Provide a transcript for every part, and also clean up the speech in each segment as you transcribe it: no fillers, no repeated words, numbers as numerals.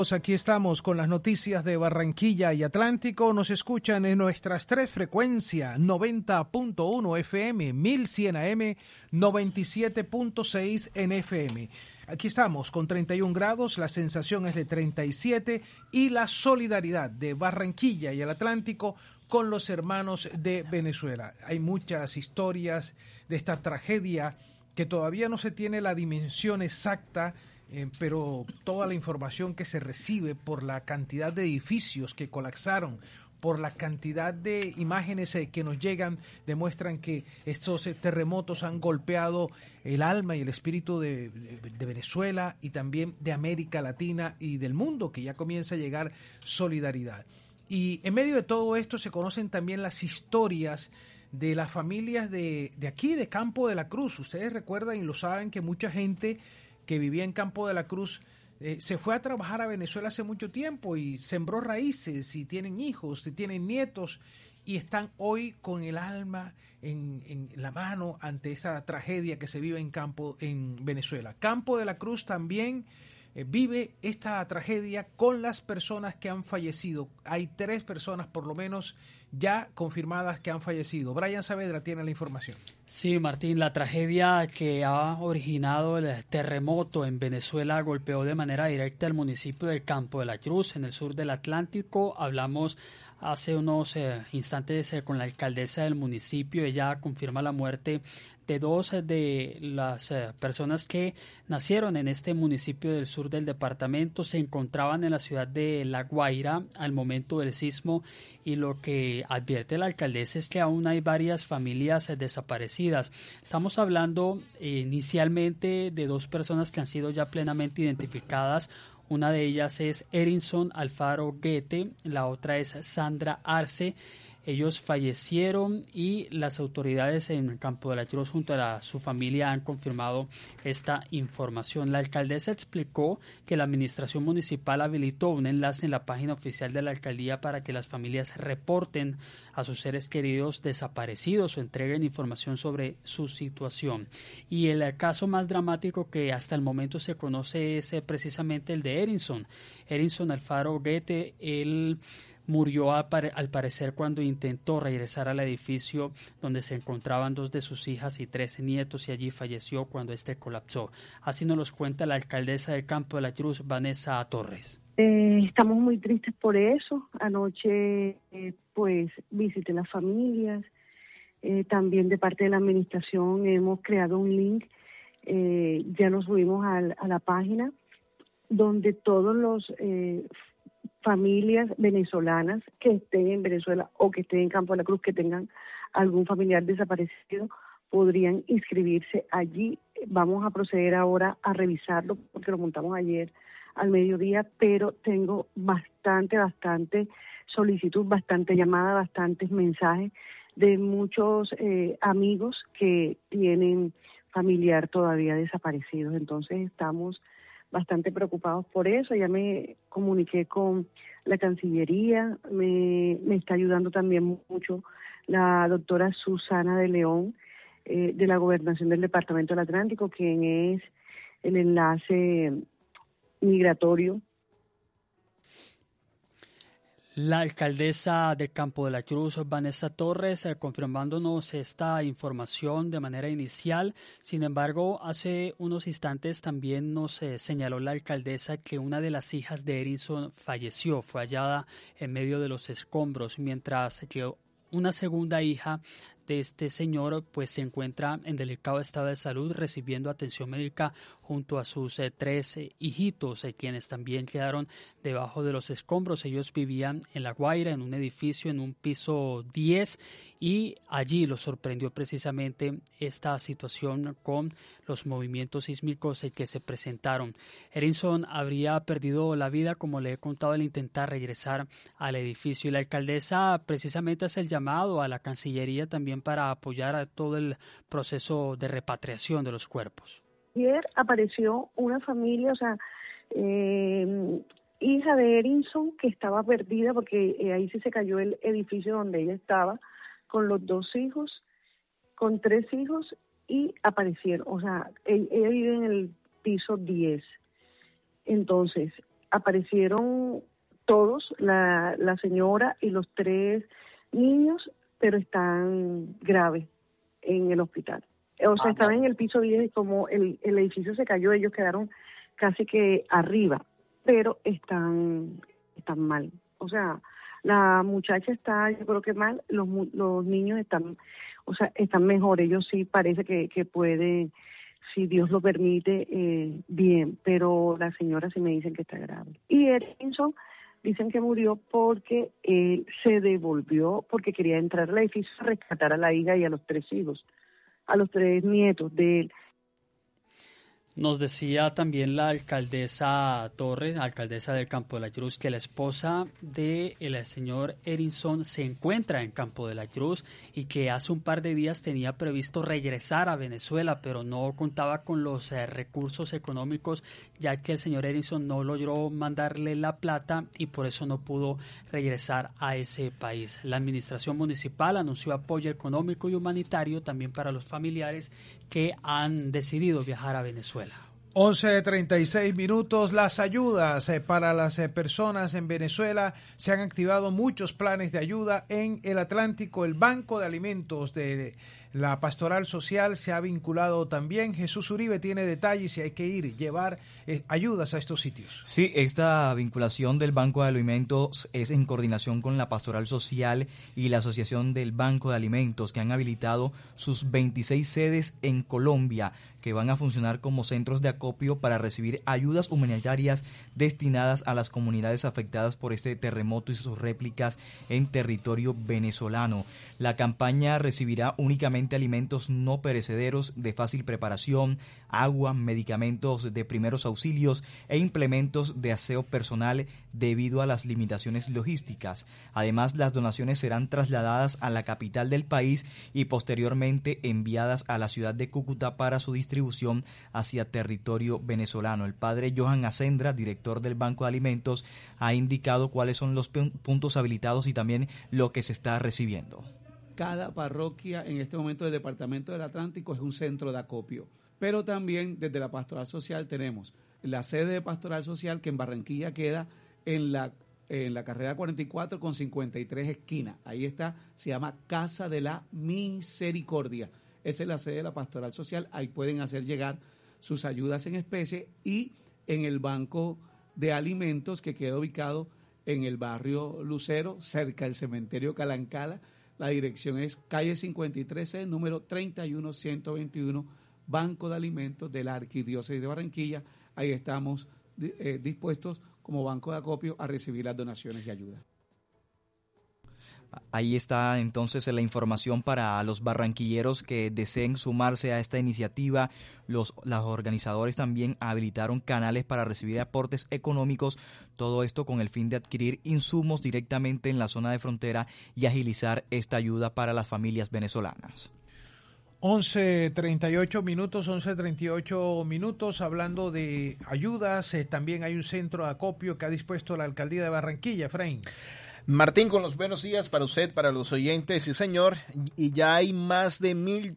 Aquí estamos con las noticias de Barranquilla y Atlántico. Nos escuchan en nuestras tres frecuencias, 90.1 FM, 1100 AM, 97.6 en FM. Aquí estamos con 31 grados, la sensación es de 37 y la solidaridad de Barranquilla y el Atlántico con los hermanos de Venezuela. Hay muchas historias de esta tragedia que todavía no se tiene la dimensión exacta, pero toda la información que se recibe por la cantidad de edificios que colapsaron, por la cantidad de imágenes que nos llegan, demuestran que estos terremotos han golpeado el alma y el espíritu de Venezuela y también de América Latina y del mundo, que ya comienza a llegar solidaridad. Y en medio de todo esto se conocen también las historias de las familias de aquí, de Campo de la Cruz. Ustedes recuerdan y lo saben que mucha gente que vivía en Campo de la Cruz se fue a trabajar a Venezuela hace mucho tiempo y sembró raíces y tienen hijos y tienen nietos y están hoy con el alma en la mano ante esta tragedia que se vive en Venezuela. Campo de la Cruz también vive esta tragedia con las personas que han fallecido. Hay 3 personas por lo menos ya confirmadas que han fallecido. Brian Saavedra tiene la información. Sí, Martín, la tragedia que ha originado el terremoto en Venezuela golpeó de manera directa el municipio del Campo de la Cruz, en el sur del Atlántico. Hablamos hace unos instantes con la alcaldesa del municipio. Ella confirma la muerte de 2 de las personas que nacieron en este municipio del sur del departamento. Se encontraban en la ciudad de La Guaira al momento del sismo, y lo que advierte la alcaldesa es que aún hay varias familias desaparecidas. Estamos hablando inicialmente de 2 personas que han sido ya plenamente identificadas. Una de ellas es Erinson Alfaro Guete, la otra es Sandra Arce. Ellos fallecieron y las autoridades en Campo de la Cruz junto a su familia han confirmado esta información. La alcaldesa explicó que la administración municipal habilitó un enlace en la página oficial de la alcaldía para que las familias reporten a sus seres queridos desaparecidos o entreguen información sobre su situación. Y el caso más dramático que hasta el momento se conoce es precisamente el de Erinson Alfaro Guete. Él murió al parecer cuando intentó regresar al edificio donde se encontraban 2 de sus hijas y 13 nietos, y allí falleció cuando este colapsó. Así nos los cuenta la alcaldesa de Campo de la Cruz, Vanessa Torres. Estamos muy tristes por eso. Anoche pues visité las familias. También de parte de la administración hemos creado un link. Ya nos subimos a la página donde todos los familias venezolanas que estén en Venezuela o que estén en Campo de la Cruz, que tengan algún familiar desaparecido, podrían inscribirse allí. Vamos a proceder ahora a revisarlo porque lo montamos ayer al mediodía, pero tengo bastante solicitud, bastante llamada, bastantes mensajes de muchos amigos que tienen familiar todavía desaparecidos. Entonces estamos bastante preocupados por eso. Ya me comuniqué con la Cancillería, me está ayudando también mucho la doctora Susana de León, de la Gobernación del Departamento del Atlántico, quien es el enlace migratorio. La alcaldesa de Campo de la Cruz, Vanessa Torres, confirmándonos esta información de manera inicial. Sin embargo, hace unos instantes también nos señaló la alcaldesa que una de las hijas de Erinson falleció, fue hallada en medio de los escombros, mientras que una segunda hija de este señor pues se encuentra en delicado estado de salud recibiendo atención médica junto a sus 3 hijitos, quienes también quedaron debajo de los escombros. Ellos vivían en La Guaira, en un edificio en un piso 10, y allí los sorprendió precisamente esta situación con los movimientos sísmicos que se presentaron. Erinson habría perdido la vida, como le he contado, al intentar regresar al edificio, y la alcaldesa precisamente hace el llamado a la Cancillería también para apoyar a todo el proceso de repatriación de los cuerpos. Ayer apareció una familia, hija de Erinson, que estaba perdida porque ahí sí se cayó el edificio donde ella estaba, con los 2 hijos, con 3 hijos, y aparecieron. Ella vive en el piso 10. Entonces, aparecieron todos, la señora y los 3 niños, pero están graves en el hospital. O sea, estaban en el piso 10 y como el edificio se cayó, ellos quedaron casi que arriba, pero están mal. O sea, la muchacha está, yo creo que mal, los niños están, o sea, están mejor. Ellos sí parece que pueden, si Dios lo permite, bien, pero la señora sí me dicen que está grave. Y Edinson dicen que murió porque él se devolvió, porque quería entrar al edificio a rescatar a la hija y a los 3 hijos, a los 3 nietos de él. Nos decía también la alcaldesa Torres, alcaldesa del Campo de la Cruz, que la esposa del señor Edinson se encuentra en Campo de la Cruz y que hace un par de días tenía previsto regresar a Venezuela, pero no contaba con los recursos económicos, ya que el señor Edinson no logró mandarle la plata y por eso no pudo regresar a ese país. La administración municipal anunció apoyo económico y humanitario también para los familiares que han decidido viajar a Venezuela. 11:36. Las ayudas para las personas en Venezuela. Se han activado muchos planes de ayuda en el Atlántico. El Banco de Alimentos de la Pastoral Social se ha vinculado también. Jesús Uribe tiene detalles y hay que llevar ayudas a estos sitios. Sí, esta vinculación del Banco de Alimentos es en coordinación con la Pastoral Social y la Asociación del Banco de Alimentos, que han habilitado sus 26 sedes en Colombia, que van a funcionar como centros de acopio para recibir ayudas humanitarias destinadas a las comunidades afectadas por este terremoto y sus réplicas en territorio venezolano. La campaña recibirá únicamente alimentos no perecederos de fácil preparación, agua, medicamentos de primeros auxilios e implementos de aseo personal debido a las limitaciones logísticas. Además, las donaciones serán trasladadas a la capital del país y posteriormente enviadas a la ciudad de Cúcuta para su distribución hacia territorio venezolano. El padre Johan Acendra, director del Banco de Alimentos, ha indicado cuáles son los puntos habilitados y también lo que se está recibiendo. Cada parroquia en este momento del Departamento del Atlántico es un centro de acopio, pero también desde la Pastoral Social tenemos la sede de Pastoral Social que en Barranquilla queda en la carrera 44 con 53 esquinas. Ahí está, se llama Casa de la Misericordia. Esa es la sede de la Pastoral Social. Ahí pueden hacer llegar sus ayudas en especie, y en el Banco de Alimentos que queda ubicado en el barrio Lucero, cerca del cementerio Calancala. La dirección es calle 53C, número 31121, Banco de Alimentos de la Arquidiócesis de Barranquilla. Ahí estamos dispuestos como banco de acopio a recibir las donaciones y ayudas. Ahí está entonces la información para los barranquilleros que deseen sumarse a esta iniciativa. Los organizadores también habilitaron canales para recibir aportes económicos, todo esto con el fin de adquirir insumos directamente en la zona de frontera y agilizar esta ayuda para las familias venezolanas. 11:38, hablando de ayudas, también hay un centro de acopio que ha dispuesto la Alcaldía de Barranquilla, Efraín. Martín, con los buenos días para usted, para los oyentes, sí señor, y ya hay más de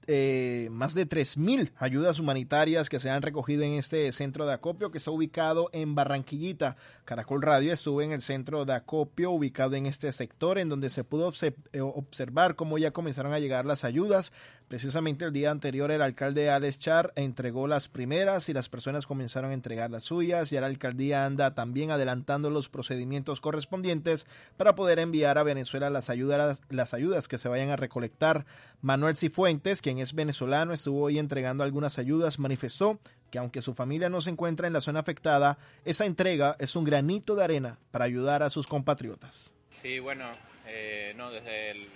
3.000 ayudas humanitarias que se han recogido en este centro de acopio que está ubicado en Barranquillita. Caracol Radio estuvo en el centro de acopio ubicado en este sector, en donde se pudo observar cómo ya comenzaron a llegar las ayudas. Precisamente el día anterior el alcalde Alex Char entregó las primeras y las personas comenzaron a entregar las suyas, y la alcaldía anda también adelantando los procedimientos correspondientes para poder enviar a Venezuela las ayudas que se vayan a recolectar. Manuel Cifuentes, quien es venezolano, estuvo hoy entregando algunas ayudas. Manifestó que aunque su familia no se encuentra en la zona afectada, esa entrega es un granito de arena para ayudar a sus compatriotas. Sí, bueno, desde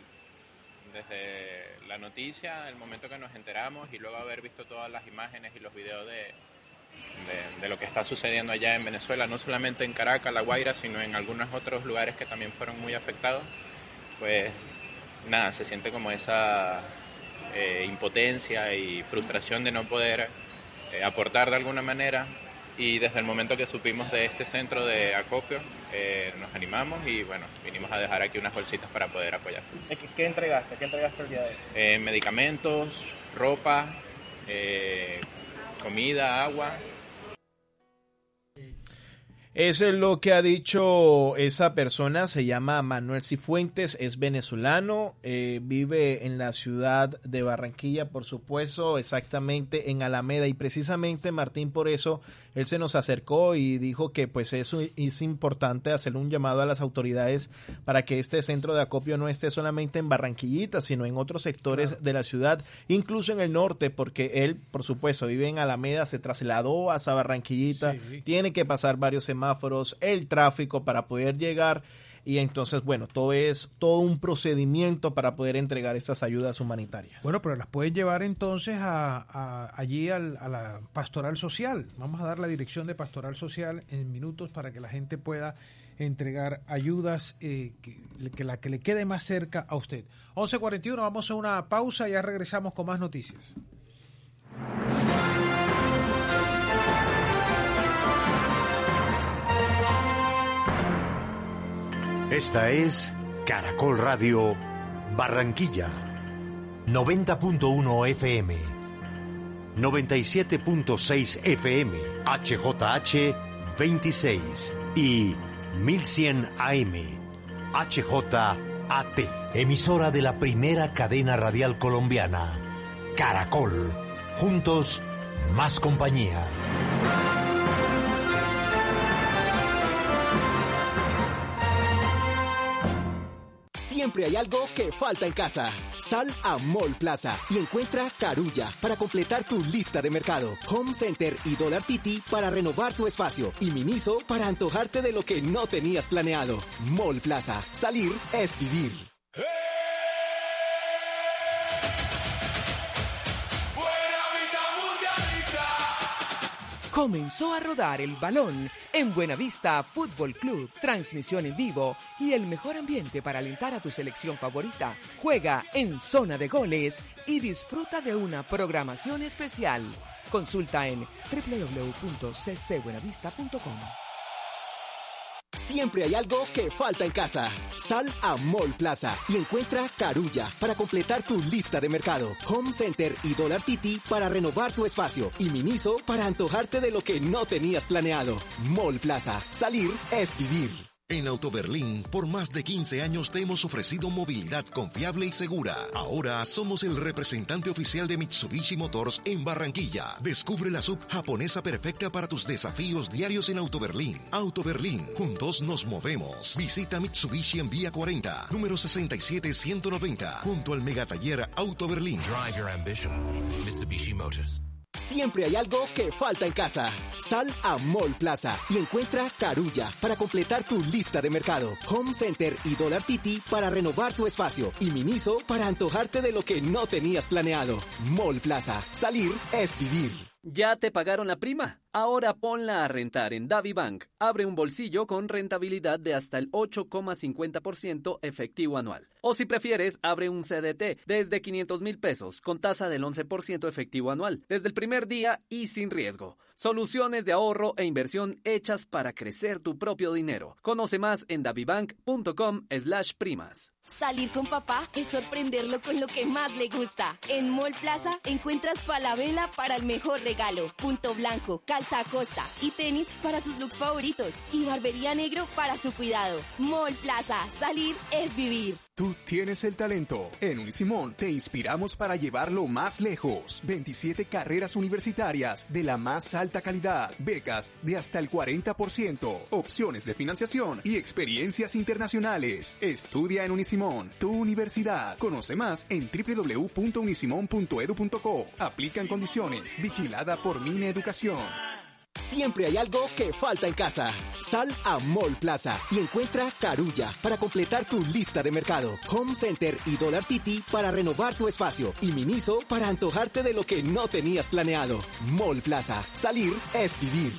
la noticia, el momento que nos enteramos y luego haber visto todas las imágenes y los videos de lo que está sucediendo allá en Venezuela, no solamente en Caracas, La Guaira, sino en algunos otros lugares que también fueron muy afectados, pues nada, se siente como esa impotencia y frustración de no poder aportar de alguna manera, y desde el momento que supimos de este centro de acopio nos animamos y bueno, vinimos a dejar aquí unas bolsitas para poder apoyar. ¿Qué entregaste? ¿Qué entregaste el día de hoy? Medicamentos, ropa, comida, agua. Eso es lo que ha dicho esa persona, se llama Manuel Cifuentes, es venezolano, vive en la ciudad de Barranquilla, por supuesto, exactamente en Alameda, y precisamente, Martín, por eso él se nos acercó y dijo que pues eso es importante hacer un llamado a las autoridades para que este centro de acopio no esté solamente en Barranquillita, sino en otros sectores de la ciudad, incluso en el norte, porque él, por supuesto, vive en Alameda, se trasladó hasta Barranquillita, tiene que pasar varios semáforos, el tráfico para poder llegar, y entonces, bueno, todo un procedimiento para poder entregar estas ayudas humanitarias. Bueno, pero las pueden llevar entonces allí a la Pastoral Social. Vamos a dar la dirección de Pastoral Social en minutos para que la gente pueda entregar ayudas que la que le quede más cerca a usted. 11:41, vamos a una pausa y ya regresamos con más noticias. Esta es Caracol Radio Barranquilla, 90.1 FM, 97.6 FM, HJH 26 y 1100 AM, HJAT, emisora de la primera cadena radial colombiana, Caracol, juntos más compañía. Siempre hay algo que falta en casa. Sal a Mall Plaza y encuentra Carulla para completar tu lista de mercado. Home Center y Dollar City para renovar tu espacio. Y Miniso para antojarte de lo que no tenías planeado. Mall Plaza. Salir es vivir. Comenzó a rodar el balón en Buenavista Fútbol Club. Transmisión en vivo y el mejor ambiente para alentar a tu selección favorita. Juega en zona de goles y disfruta de una programación especial. Consulta en www.ccbuenavista.com. Siempre hay algo que falta en casa. Sal a Mall Plaza y encuentra Carulla para completar tu lista de mercado. Home Center y Dollar City para renovar tu espacio. Y Miniso para antojarte de lo que no tenías planeado. Mall Plaza. Salir es vivir. En Autoberlín, por más de 15 años te hemos ofrecido movilidad confiable y segura. Ahora somos el representante oficial de Mitsubishi Motors en Barranquilla. Descubre la sub japonesa perfecta para tus desafíos diarios en Autoberlín. Autoberlín, juntos nos movemos. Visita Mitsubishi en Vía 40, número 67190, junto al megataller Autoberlín. Drive your ambition. Mitsubishi Motors. Siempre hay algo que falta en casa. Sal a Mall Plaza y encuentra Carulla para completar tu lista de mercado. Home Center y Dollar City para renovar tu espacio. Y Miniso para antojarte de lo que no tenías planeado. Mall Plaza. Salir es vivir. ¿Ya te pagaron la prima? Ahora ponla a rentar en DaviBank. Abre un bolsillo con rentabilidad de hasta el 8,50% efectivo anual. O si prefieres, abre un CDT desde 500,000 pesos con tasa del 11% efectivo anual, desde el primer día y sin riesgo. Soluciones de ahorro e inversión hechas para crecer tu propio dinero. Conoce más en davibank.com/primas. Salir con papá es sorprenderlo con lo que más le gusta. En Mall Plaza encuentras Falabella para el mejor regalo, Punto Blanco, Calza Acosta y tenis para sus looks favoritos y Barbería Negro para su cuidado. Mall Plaza, salir es vivir. Tú tienes el talento. En Unisimón te inspiramos para llevarlo más lejos. 27 carreras universitarias de la más alta calidad, becas de hasta el 40%, opciones de financiación y experiencias internacionales. Estudia en Unisimón, tu universidad. Conoce más en www.unisimon.edu.co. Aplican condiciones. Vigilada por Mine Educación. Siempre hay algo que falta en casa. Sal a Mall Plaza y encuentra Carulla para completar tu lista de mercado. Home Center y Dollar City para renovar tu espacio. Y Miniso para antojarte de lo que no tenías planeado. Mall Plaza. Salir es vivir.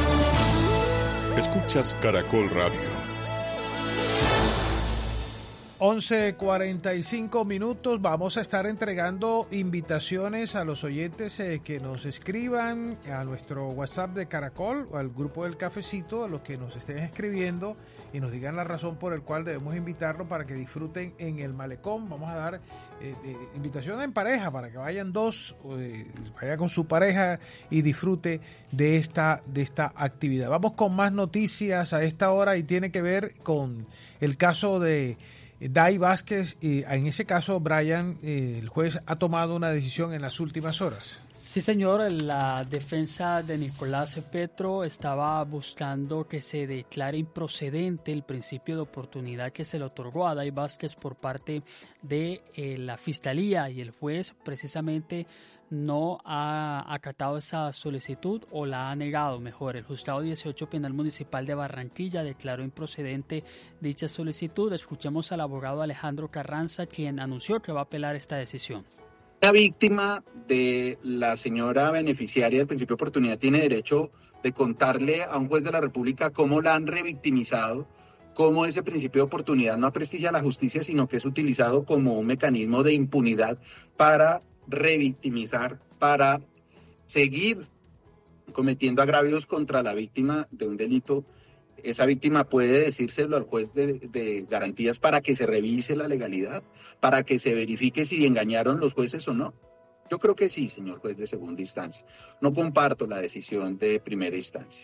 Escuchas Caracol Radio. 11:45. Vamos a estar entregando invitaciones a los oyentes que nos escriban a nuestro WhatsApp de Caracol o al grupo del Cafecito, a los que nos estén escribiendo y nos digan la razón por el cual debemos invitarlos para que disfruten en el malecón. Vamos a dar invitación en pareja para que vayan dos, vaya con su pareja y disfrute de esta actividad. Vamos con más noticias a esta hora y tiene que ver con el caso de Day Vázquez. Y en ese caso, Brian, el juez ha tomado una decisión en las últimas horas. Sí, señor. La defensa de Nicolás Petro estaba buscando que se declare improcedente el principio de oportunidad que se le otorgó a Day Vázquez por parte de la Fiscalía, y el juez precisamente no ha acatado esa solicitud, o la ha negado, mejor. El Juzgado 18 Penal Municipal de Barranquilla declaró improcedente dicha solicitud. Escuchemos al abogado Alejandro Carranza, quien anunció que va a apelar esta decisión. La víctima de la señora beneficiaria del principio de oportunidad tiene derecho de contarle a un juez de la República cómo la han revictimizado, cómo ese principio de oportunidad no aprestigia a la justicia, sino que es utilizado como un mecanismo de impunidad para revictimizar, para seguir cometiendo agravios contra la víctima de un delito. Esa víctima puede decírselo al juez de garantías para que se revise la legalidad, para que se verifique si engañaron los jueces o no. Yo creo que sí, señor juez de segunda instancia. No comparto la decisión de primera instancia.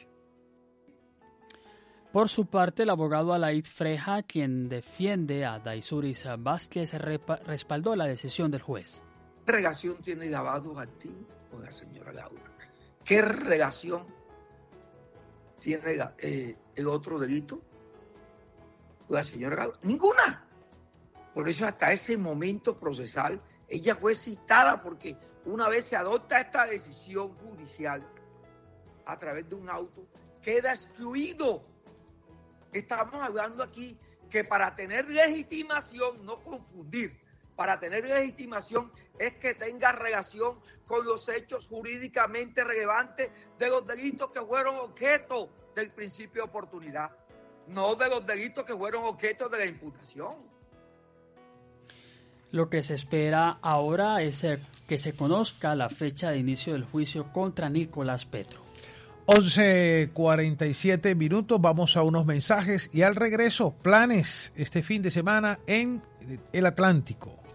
Por su parte, el abogado Alaid Freja, quien defiende a Daysuris Vázquez, respaldó la decisión del juez. ¿Qué relación tiene Lavado Martín con la señora Laura? ¿Qué relación tiene el otro delito con la señora Laura? Ninguna. Por eso hasta ese momento procesal ella fue citada, porque una vez se adopta esta decisión judicial a través de un auto, queda excluido. Estamos hablando aquí que para tener legitimación, no confundir, para tener legitimación es que tenga relación con los hechos jurídicamente relevantes de los delitos que fueron objeto del principio de oportunidad, no de los delitos que fueron objeto de la imputación. Lo que se espera ahora es que se conozca la fecha de inicio del juicio contra Nicolás Petro. 11:47. Vamos a unos mensajes y al regreso, planes este fin de semana en el Atlántico.